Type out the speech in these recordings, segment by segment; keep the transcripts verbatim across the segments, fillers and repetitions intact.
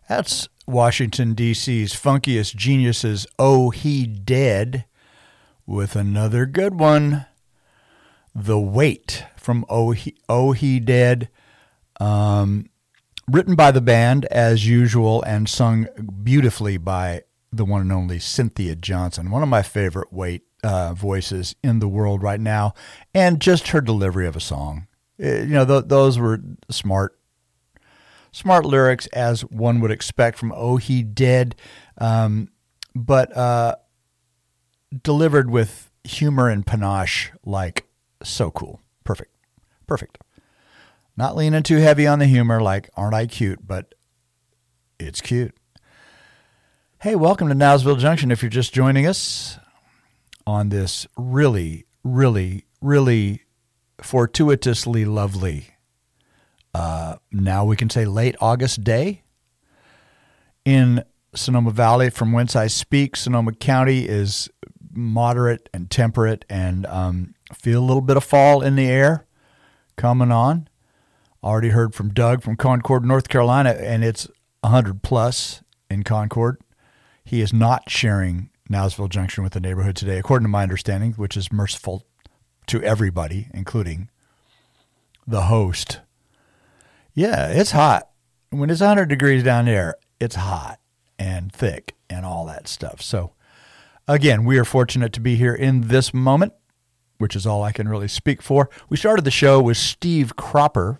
That's Washington, D C's funkiest geniuses, Oh He Dead, with another good one, The Weight from Oh He, oh He Dead, um, written by the band as usual and sung beautifully by the one and only Cynthia Johnson, one of my favorite Weight uh, voices in the world right now, and just her delivery of a song. You know, th- those were smart Smart lyrics, as one would expect from Oh He Dead, um, but uh, delivered with humor and panache, like so cool. Perfect. Perfect. Not leaning too heavy on the humor, like aren't I cute, but it's cute. Hey, welcome to Nowsville Junction. If you're just joining us on this really, really, really fortuitously lovely Uh, now we can say late August day in Sonoma Valley, from whence I speak. Sonoma County is moderate and temperate, and um, feel a little bit of fall in the air coming on. Already heard from Doug from Concord, North Carolina, and it's one hundred plus in Concord. He is not sharing Nowsville Junction with the neighborhood today, according to my understanding, which is merciful to everybody, including the host. Yeah, it's hot. When it's one hundred degrees down there, it's hot and thick and all that stuff. So, again, we are fortunate to be here in this moment, which is all I can really speak for. We started the show with Steve Cropper,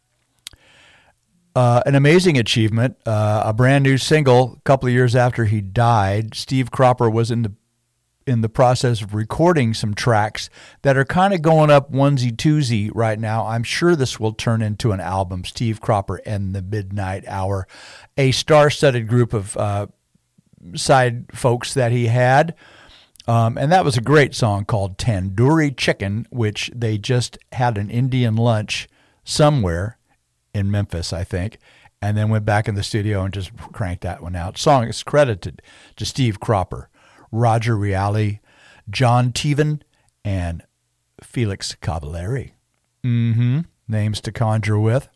uh, an amazing achievement, uh, a brand new single a couple of years after he died. Steve Cropper was in the in the process of recording some tracks that are kind of going up onesie-twosie right now. I'm sure this will turn into an album, Steve Cropper and the Midnight Hour, a star-studded group of uh, side folks that he had. Um, and that was a great song called Tandoori Chicken, which they just had an Indian lunch somewhere in Memphis, I think, and then went back in the studio and just cranked that one out. Song is credited to Steve Cropper, Roger Reale, John Teven, and Felix Cavallari. Mm-hmm. Names to conjure with.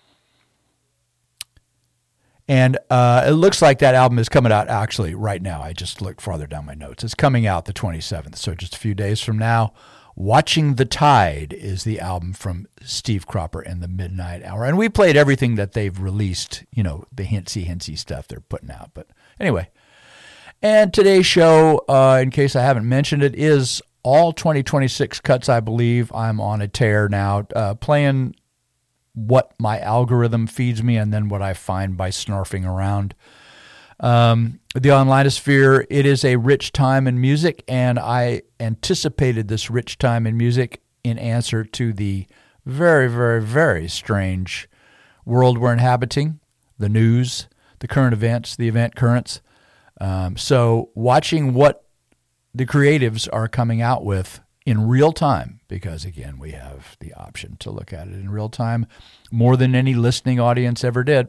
And uh, it looks like that album is coming out actually right now. I just looked farther down my notes. It's coming out the twenty-seventh, so just a few days from now. Watching the Tide is the album from Steve Cropper and the Midnight Hour. And we played everything that they've released, you know, the hintsy, hintsy stuff they're putting out. But anyway. And today's show, uh, in case I haven't mentioned it, is all twenty twenty-six cuts, I believe. I'm on a tear now, uh, playing what my algorithm feeds me and then what I find by snarfing around. Um, the Onlinosphere, it is a rich time in music, and I anticipated this rich time in music in answer to the very, very, very strange world we're inhabiting, the news, the current events, the event currents. Um, so watching what the creatives are coming out with in real time, because, again, we have the option to look at it in real time more than any listening audience ever did.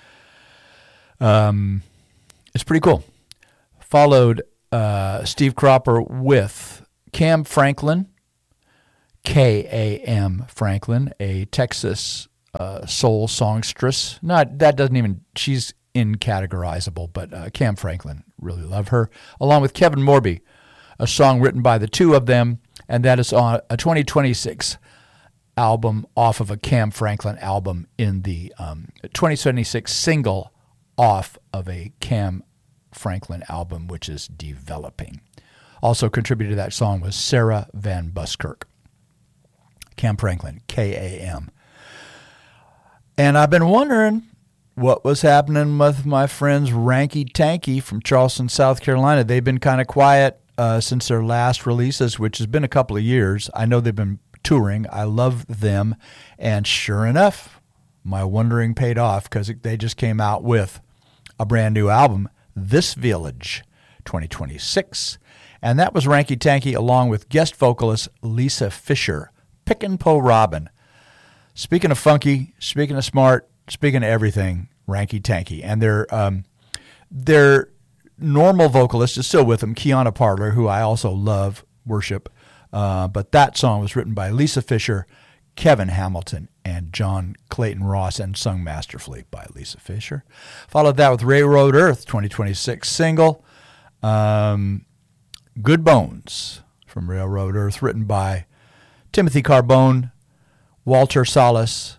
Um, it's pretty cool. Followed uh, Steve Cropper with Cam Franklin, K A M Franklin, a Texas uh, soul songstress. Not that doesn't even, she's incategorizable, but uh, Cam Franklin, really love her, along with Kevin Morby, a song written by the two of them, and that is on a twenty twenty-six album off of a Cam Franklin album in the um, twenty twenty-six single off of a Cam Franklin album, which is developing. Also contributed to that song was Sarah Van Buskirk. Cam Franklin, K A M. And I've been wondering what was happening with my friends Ranky Tanky from Charleston, South Carolina. They've been kind of quiet uh, since their last releases, which has been a couple of years. I know they've been touring. I love them. And sure enough, my wondering paid off, because they just came out with a brand new album, This Village, twenty twenty-six. And that was Ranky Tanky along with guest vocalist Lisa Fisher, Pickin' Po Robin. Speaking of funky, speaking of smart, speaking of everything, Ranky Tanky. And their um, their normal vocalist is still with them, Kiana Parler, who I also love, worship. Uh, but that song was written by Lisa Fisher, Kevin Hamilton, and John Clayton Ross, and sung masterfully by Lisa Fisher. Followed that with Railroad Earth, twenty twenty-six single, um, Good Bones from Railroad Earth, written by Timothy Carbone, Walter Salas,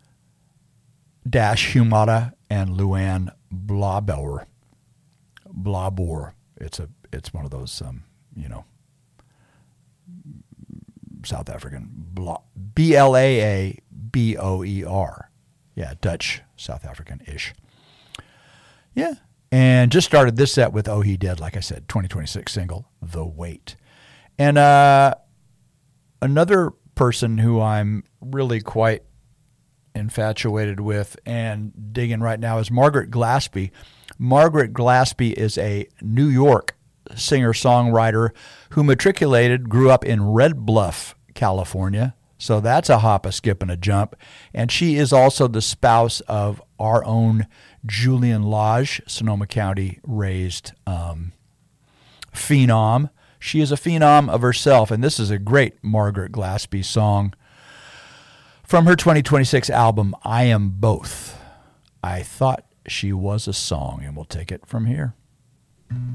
Dash Humata, and Luann Blabauer. Blabor. It's a it's one of those um, you know South African B L A A B O E R. Yeah, Dutch South African-ish. Yeah. And just started this set with Oh He Dead, like I said, twenty twenty-six single, The Wait. And uh, another person who I'm really quite infatuated with and digging right now is Margaret Glaspie. Margaret Glaspie is a New York singer-songwriter who matriculated, grew up in Red Bluff, California. So that's a hop, a skip, and a jump. And she is also the spouse of our own Julian Lage, Sonoma County raised um, phenom. She is a phenom of herself, and this is a great Margaret Glaspie song from her twenty twenty-six album, I Am Both. I Thought She Was a Song, and we'll take it from here.